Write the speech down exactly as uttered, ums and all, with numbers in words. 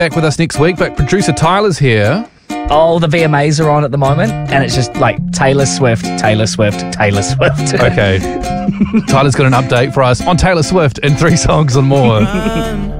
Back with us next week, but producer Tyler's here. Oh, the V M As are on at the moment, and it's just like Taylor Swift, Taylor Swift, Taylor Swift. Okay. Tyler's got an update for us on Taylor Swift and three songs and more.